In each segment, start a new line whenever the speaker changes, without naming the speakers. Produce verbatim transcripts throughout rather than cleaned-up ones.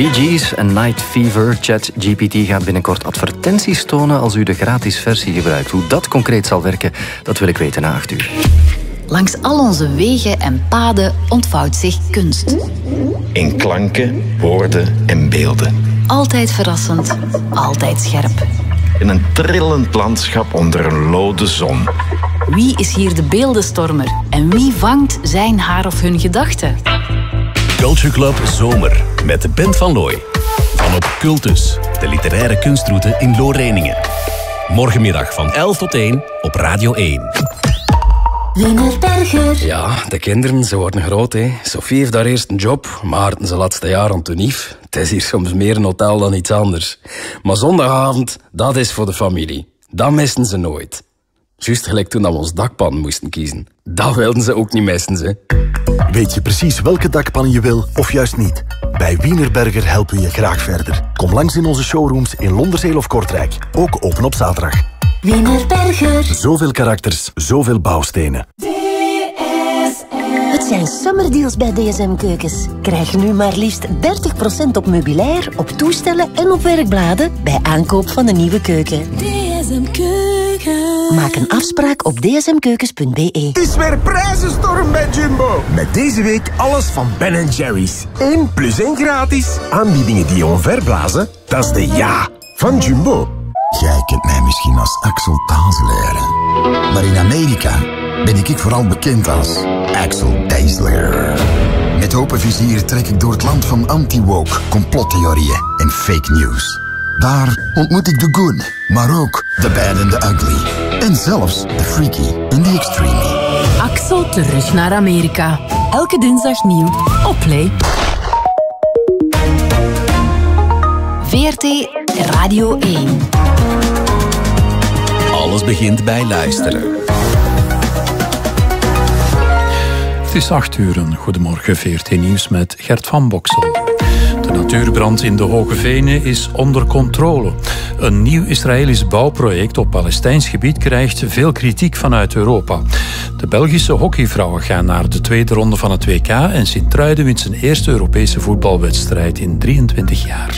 Bee Gees en Night Fever. ChatGPT gaat binnenkort advertenties tonen als u de gratis versie gebruikt. Hoe dat concreet zal werken, dat wil ik weten na acht uur.
Langs al onze wegen en paden ontvouwt zich kunst.
In klanken, woorden en beelden.
Altijd verrassend, altijd scherp.
In een trillend landschap onder een lode zon.
Wie is hier de beeldenstormer? En wie vangt zijn, haar of hun gedachten?
Culture Club Zomer met de Bent van Looy. Van op Cultus, de literaire kunstroute in Looreiningen. Morgenmiddag van elf tot één op Radio één.
Wienerberger.
Ja, de kinderen, ze worden groot, hè. Sophie heeft daar eerst een job, Maarten zijn laatste jaar aan Tunief. Het is hier soms meer een hotel dan iets anders. Maar zondagavond, dat is voor de familie. Dat missen ze nooit. Juist gelijk toen we ons dakpan moesten kiezen. Dat wilden ze ook niet missen, ze.
Weet je precies welke dakpannen je wil, of juist niet? Bij Wienerberger helpen we je graag verder. Kom langs in onze showrooms in Londerzeel of Kortrijk. Ook open op zaterdag.
Wienerberger.
Zoveel karakters, zoveel bouwstenen.
Het zijn summerdeals bij D S M Keukens. Krijg nu maar liefst dertig procent op meubilair, op toestellen en op werkbladen bij aankoop van een nieuwe keuken. D S M Keukens. Maak een afspraak op d s m keukens punt b e.
Het is weer prijzenstorm bij Jumbo. Met deze week alles van Ben Jerry's. één plus één gratis. Aanbiedingen die je omverblazen, dat is de ja van Jumbo.
Jij kent mij misschien als Axel Tazelaar. Maar in Amerika ben ik vooral bekend als Axel Tazelaar. Met open vizier trek ik door het land van anti-woke, complottheorieën en fake news. Daar ontmoet ik de good, maar ook de bad and the ugly. En zelfs de freaky en de extreme.
Axel terug naar Amerika. Elke dinsdag nieuw op Play.
V R T Radio één.
Alles begint bij luisteren.
Het is acht uur. Goedemorgen, V R T Nieuws met Gert van Boksel. De natuurbrand in de Hoge Venen is onder controle. Een nieuw Israëlisch bouwproject op Palestijns gebied krijgt veel kritiek vanuit Europa. De Belgische hockeyvrouwen gaan naar de tweede ronde van het W K en Sint-Truiden wint zijn eerste Europese voetbalwedstrijd in drieëntwintig jaar.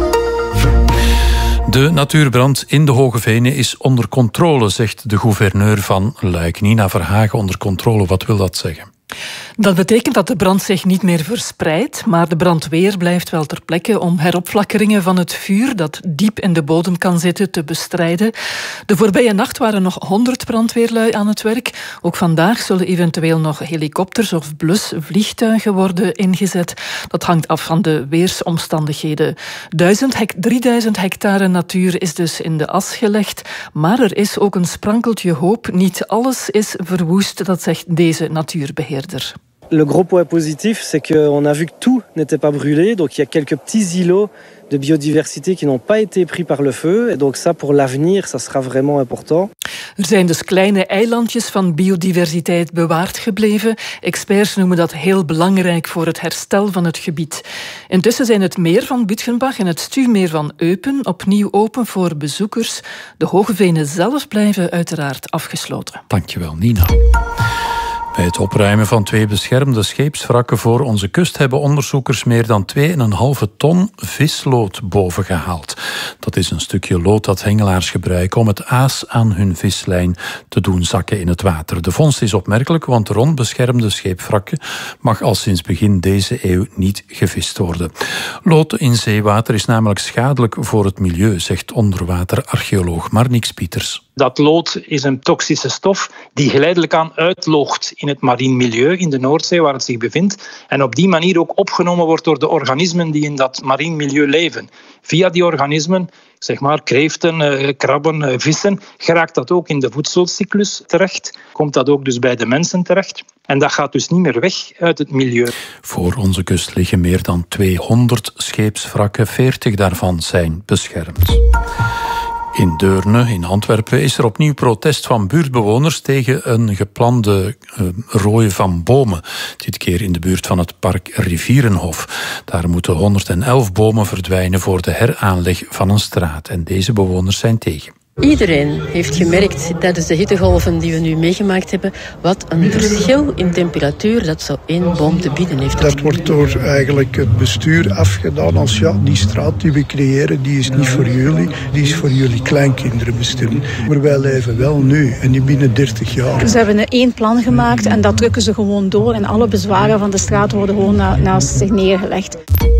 De natuurbrand in de Hoge Venen is onder controle, zegt de gouverneur van Luik. Nina Verhagen, onder controle, wat wil dat zeggen?
Dat betekent dat de brand zich niet meer verspreidt, maar de brandweer blijft wel ter plekke om heropflakkeringen van het vuur dat diep in de bodem kan zitten te bestrijden. De voorbije nacht waren nog honderd brandweerlui aan het werk. Ook vandaag zullen eventueel nog helikopters of blusvliegtuigen worden ingezet. Dat hangt af van de weersomstandigheden. drieduizend hectare natuur is dus in de as gelegd, maar er is ook een sprankeltje hoop. Niet alles is verwoest, dat zegt deze natuurbeheerder.
Le gros point positif, c'est qu'on a vu que tout n'était pas brûlé. Donc il y a quelques petits îlots de biodiversité qui n'ont pas été pris par le feu. Et donc ça, pour l'avenir, ça sera vraiment important.
Er zijn dus kleine eilandjes van biodiversiteit bewaard gebleven. Experts noemen dat heel belangrijk voor het herstel van het gebied. Intussen zijn het meer van Bütgenbach en het stuwmeer van Eupen opnieuw open voor bezoekers. De Hoge Venen zelf blijven uiteraard afgesloten.
Dankjewel, Nina. Bij het opruimen van twee beschermde scheepswrakken voor onze kust hebben onderzoekers meer dan twee komma vijf ton vislood bovengehaald. Dat is een stukje lood dat hengelaars gebruiken om het aas aan hun vislijn te doen zakken in het water. De vondst is opmerkelijk, want rond beschermde scheepswrakken mag al sinds begin deze eeuw niet gevist worden. Lood in zeewater is namelijk schadelijk voor het milieu, zegt onderwaterarcheoloog Marnix Pieters.
Dat lood is een toxische stof die geleidelijk aan uitloogt in het marien milieu, in de Noordzee waar het zich bevindt. En op die manier ook opgenomen wordt door de organismen die in dat marien milieu leven. Via die organismen, zeg maar kreeften, krabben, vissen, geraakt dat ook in de voedselcyclus terecht. Komt dat ook dus bij de mensen terecht. En dat gaat dus niet meer weg uit het milieu.
Voor onze kust liggen meer dan tweehonderd scheepswrakken, veertig daarvan zijn beschermd. In Deurne, in Antwerpen, is er opnieuw protest van buurtbewoners tegen een geplande uh, rooi van bomen. Dit keer in de buurt van het park Rivierenhof. Daar moeten honderd elf bomen verdwijnen voor de heraanleg van een straat. En deze bewoners zijn tegen.
Iedereen heeft gemerkt tijdens de hittegolven die we nu meegemaakt hebben wat een verschil in temperatuur dat zo één boom te bieden heeft.
Dat wordt door eigenlijk het bestuur afgedaan als ja, die straat die we creëren, die is niet voor jullie, die is voor jullie kleinkinderen bestemd. Maar wij leven wel nu en niet binnen dertig jaar.
Ze hebben één plan gemaakt en dat drukken ze gewoon door en alle bezwaren van de straat worden gewoon na, naast zich neergelegd.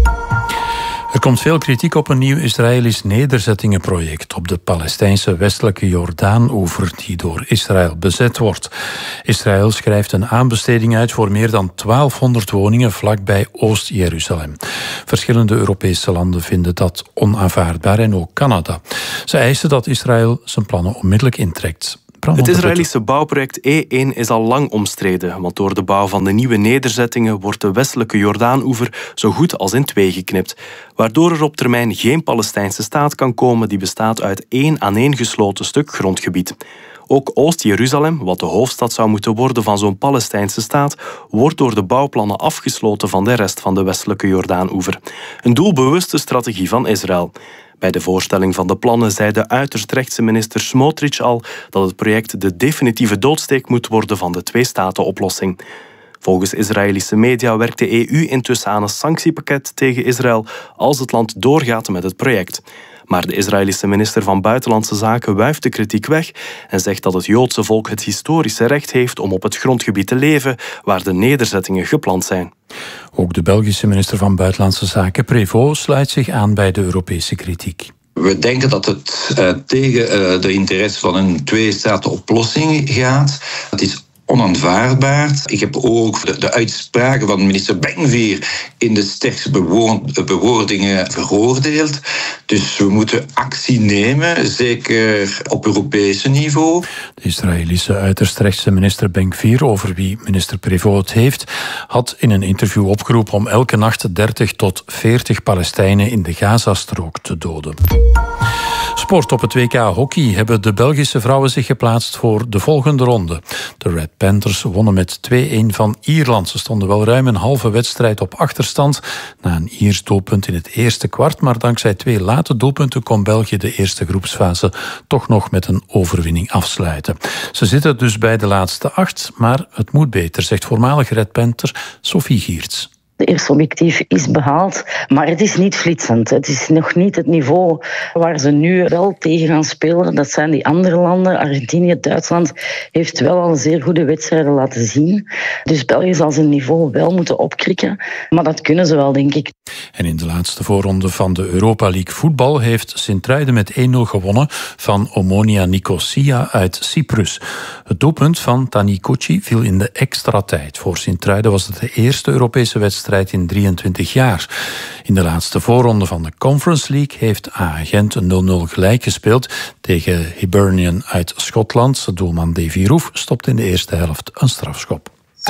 Er komt veel kritiek op een nieuw Israëlisch nederzettingenproject op de Palestijnse westelijke Jordaan-oever die door Israël bezet wordt. Israël schrijft een aanbesteding uit voor meer dan twaalfhonderd woningen vlakbij Oost-Jeruzalem. Verschillende Europese landen vinden dat onaanvaardbaar en ook Canada. Ze eisen dat Israël zijn plannen onmiddellijk intrekt.
Het Israëlische bouwproject E één is al lang omstreden, want door de bouw van de nieuwe nederzettingen wordt de westelijke Jordaan-oever zo goed als in twee geknipt, waardoor er op termijn geen Palestijnse staat kan komen die bestaat uit één aaneengesloten stuk grondgebied. Ook Oost-Jeruzalem, wat de hoofdstad zou moeten worden van zo'n Palestijnse staat, wordt door de bouwplannen afgesloten van de rest van de westelijke Jordaan-oever. Een doelbewuste strategie van Israël. Bij de voorstelling van de plannen zei de uiterst rechtse minister Smotrich al dat het project de definitieve doodsteek moet worden van de twee-staten-oplossing. Volgens Israëlische media werkt de E U intussen aan een sanctiepakket tegen Israël als het land doorgaat met het project. Maar de Israëlische minister van Buitenlandse Zaken wuift de kritiek weg en zegt dat het Joodse volk het historische recht heeft om op het grondgebied te leven waar de nederzettingen gepland zijn.
Ook de Belgische minister van Buitenlandse Zaken, Prévost, sluit zich aan bij de Europese kritiek.
We denken dat het uh, tegen uh, de interesse van een twee-staten-oplossing gaat. Het is onaanvaardbaar. Ik heb ook de, de uitspraken van minister Ben-Gvir in de sterkste bewoordingen veroordeeld. Dus we moeten actie nemen, zeker op Europese niveau.
De Israëlische uiterst rechtse minister Ben-Gvir, over wie minister Prévost het heeft, had in een interview opgeroepen om elke nacht dertig tot veertig Palestijnen in de Gazastrook te doden. Sport. Op het W K hockey hebben de Belgische vrouwen zich geplaatst voor de volgende ronde. De Red Panthers wonnen met twee-een van Ierland. Ze stonden wel ruim een halve wedstrijd op achterstand na een Iers doelpunt in het eerste kwart, maar dankzij twee late doelpunten kon België de eerste groepsfase toch nog met een overwinning afsluiten. Ze zitten dus bij de laatste acht, maar het moet beter, zegt voormalig Red Panther Sophie Giertz.
De eerste objectief is behaald, maar het is niet flitsend. Het is nog niet het niveau waar ze nu wel tegen gaan spelen. Dat zijn die andere landen. Argentinië, Duitsland heeft wel al zeer goede wedstrijden laten zien. Dus België zal zijn niveau wel moeten opkrikken. Maar dat kunnen ze wel, denk ik.
En in de laatste voorronde van de Europa League voetbal heeft Sint-Truiden met één nul gewonnen van Omonia Nicosia uit Cyprus. Het doelpunt van Tani Kochi viel in de extra tijd. Voor Sint-Truiden was het de eerste Europese wedstrijd in drieëntwintig jaar. In de laatste voorronde van de Conference League heeft A Gent een nul nul gelijk gespeeld tegen Hibernian uit Schotland. Doelman Davy Roef stopt in de eerste helft een strafschop.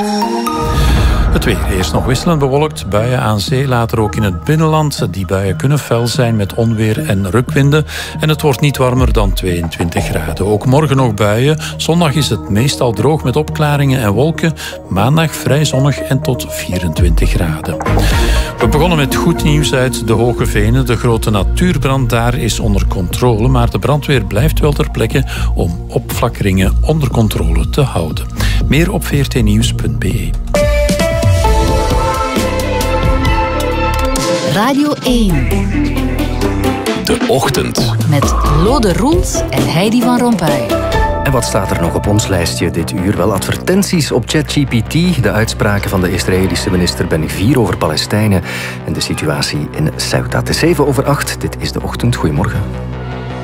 Het weer. Eerst nog wisselend bewolkt, buien aan zee, later ook in het binnenland. Die buien kunnen fel zijn met onweer en rukwinden. En het wordt niet warmer dan tweeëntwintig graden. Ook morgen nog buien. Zondag is het meestal droog met opklaringen en wolken. Maandag vrij zonnig en tot vierentwintig graden. We begonnen met goed nieuws uit de Hoge Venen. De grote natuurbrand daar is onder controle, maar de brandweer blijft wel ter plekke om opflakkeringen onder controle te houden. Meer op v r t nieuws punt b e.
Radio één.
De Ochtend.
Met Lode Roels en Heidi van Rompuy.
En wat staat er nog op ons lijstje dit uur? Wel advertenties op ChatGPT, de uitspraken van de Israëlische minister Ben-Gvir over Palestijnen en de situatie in Ceuta. Het is zeven over acht. Dit is De Ochtend. Goedemorgen.